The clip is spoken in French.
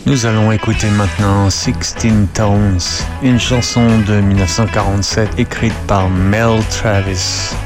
Nous allons écouter maintenant 16 Tones, une chanson de 1947 écrite par Mel Travis.